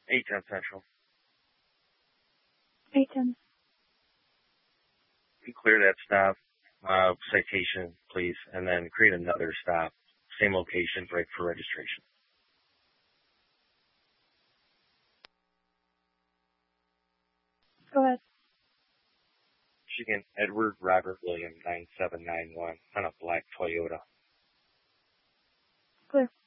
810 Central. 810. You clear that stop, citation, please, and then create another stop, same location, break for registration. Go ahead. Michigan Edward Robert William 9791 on a black Toyota. Clear.